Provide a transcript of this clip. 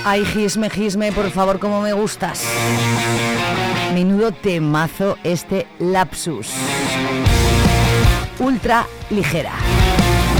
Ay, Gisme, por favor, cómo me gustas. Menudo temazo este Lapsus. Ultra ligera.